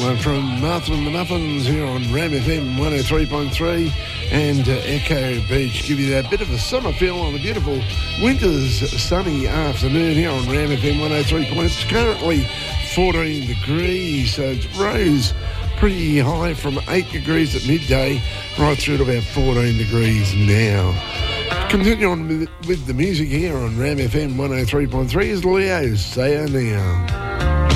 one from Martha and the Muffins here on Ram FM 103.3 and Echo Beach. Give you that bit of a summer feel on a beautiful winter's sunny afternoon here on Ram FM 103. It's currently 14 degrees, so it rose pretty high from 8 degrees at midday right through to about 14 degrees now. Continue on with the music here on Ram FM 103.3 is Leo's Say Now.